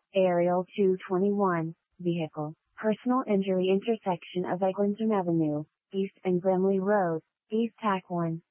Aerial 221, Vehicle, Personal Injury Intersection of Eglinton Avenue, East and Brimley Road, East TAC 1.